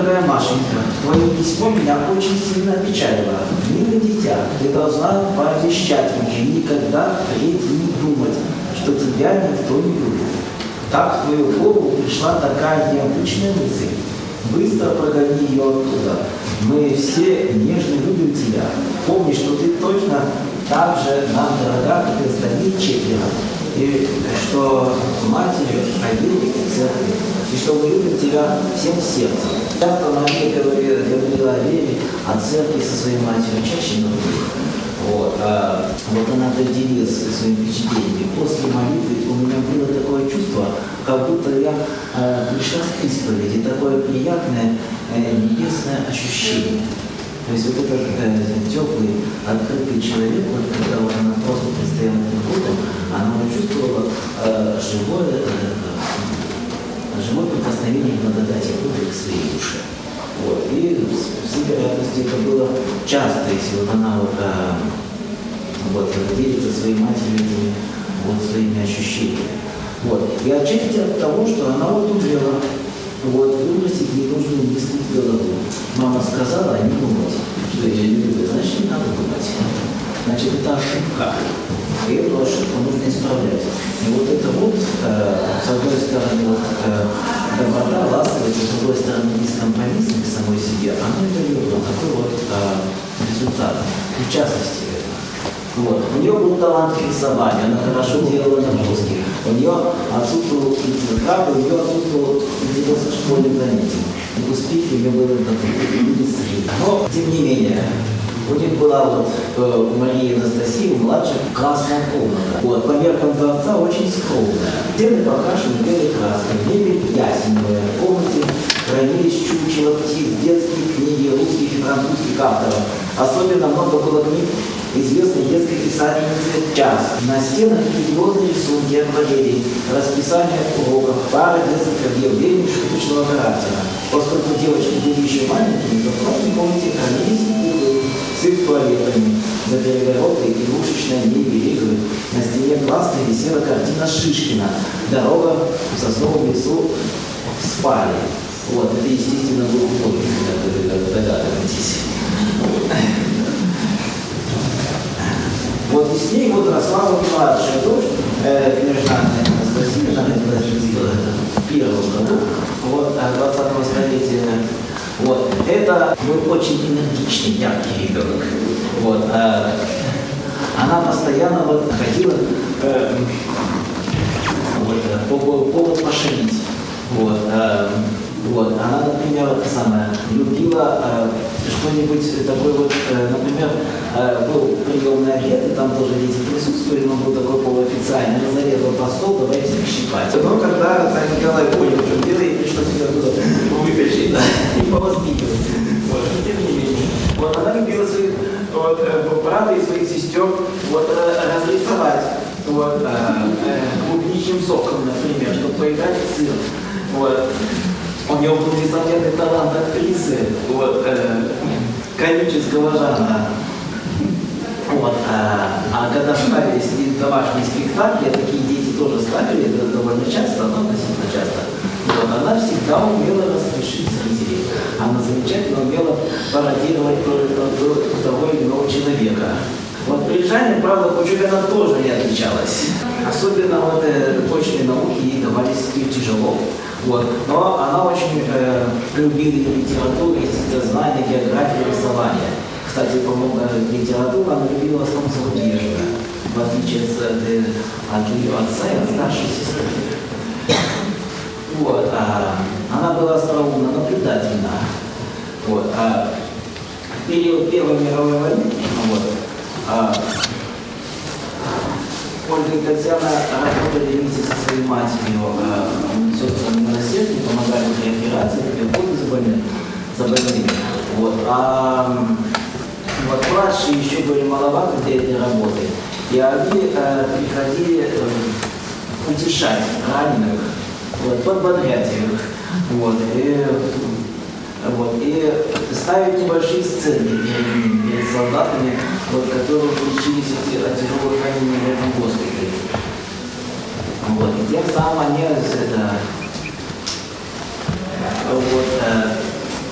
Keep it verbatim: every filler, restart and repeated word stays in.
дорогая Машенька, твое письмо меня очень сильно опечалило. Милое дитя, ты должна пообещать мне никогда впредь не думать, что тебя никто не любит. Так в твою голову пришла такая необычная мысль. Быстро прогони ее оттуда. Мы все нежно любим тебя. Помни, что ты точно так же нам дорога, как и остальные четверо. И что матерью одели и церкви. И что мы любим тебя всем сердцем. Часто Мария говорила, говорила о вере, о церкви со своей матерью, чаще на других. Вот, а, вот она поделилась своими впечатлениями. После молитвы у меня было такое чувство, как будто я э, пришла с исповеди, такое приятное э, небесное ощущение. То есть вот этот э, теплый, открытый человек, вот, когда вот она просто предстояла перед Богом, она чувствовала э, живое, э, живое прикосновение благодати Бога к своей душе. Вот. И в всей вероятности это было часто, если вот она вот, э, вот, делится своей матерью этими вот, своими ощущениями. Вот. И отчасти от того, что она вот умела вот, выбросить ненужные мысли в голову. Мама сказала, а не думать, что я не люблю, значит, не надо думать. Значит, это ошибка. И эту ошибку нужно исправлять. И вот это вот, э, с одной стороны, вот, э, доброта, ласковость, с другой стороны, бескомпромиссность к самой себе, она и дает вот такой вот э, результат. В частности, вот. У нее был талант к рисованию, она хорошо делала наброски. У нее отсутствовал правда, у нее отсутствовал интерес к школьным занятиям. И успехи у нее были быстрее. Но, тем не менее, у них была вот э, у Марии Анастасии, у младших, красная комната. Вот, по меркам дворца очень скромная. Стены покрашены белой краской, мебель ясеневая. В комнате хранились чучела птиц, детские книги русских и французских авторов. Особенно много было книг известной детской писательницы Час. На стенах религиозные рисунки, акварели, расписание уроков, пара детских объявлений шуточного характера. Поскольку девочки были еще маленькими, то в классной комнате хранились куклы с их туалетами, за перегородкой игрушечной мебели игры. На стене классной висела картина Шишкина «Дорога в сосновом лесу в спальне». Вот, это, естественно, был художник, как вы догадываетесь. Вот и с ней вот росла вот младшая дочь, э, княжна Анастасия, она родилась в первом году, вот, двадцатого столетия. Вот. Это был очень энергичный, яркий ребенок. Вот. А, она постоянно вот ходила э, вот, повод пошалить. Вот. А, вот. Она, например, это самое, любила э, что-нибудь такое вот, э, например, э, был приемный обед, и там тоже дети присутствовали, но был такой полуофициальный, она зарезала по стол, давай всех щипать. Но когда царь Николай понял, что дело, ей пришлось себя туда вытащить, да, и повоспитывать. Вот, тем не менее. Вот она любила своих вот, брата и своих сестер вот, разрисовать вот, э, э, клубничным соком, например, чтобы поиграть в цирк. Вот. У него был несомненный талант актрисы, вот, э, комического жанра. Вот, а, а когда ставились домашние спектакли, такие дети тоже ставили довольно часто, но относительно часто. Вот, она всегда умела рассмешить зрителей. Она замечательно умела пародировать того или иного человека. Вот при Жанне, правда, по учебе она тоже не отличалась. Особенно вот э, точные науки ей давались тяжело. Вот. Но она очень э, любила литературу, естествознание, географию, рисование. Кстати, по-моему, литературу она любила в основном зарубежную, в отличие от, от ее отца и от старшей сестры. Вот. А, она была остроумна, наблюдательна. Вот. А в период Первой мировой войны вот, а, Ольга и Татьяна работали вместе со своей матерью, а, сестрами милосердия, помогали при операции, при уходе за больными. За больными. Вот. А, вот младшие еще были маловаты для этой работы, и они э, приходили э, утешать раненых, вот, подбодрять их, вот, и, вот, и ставить небольшие сцены перед, перед солдатами, вот, которые учились от тяжелых ранений в этом госпитале. Вот, и тем самым они это, вот, э,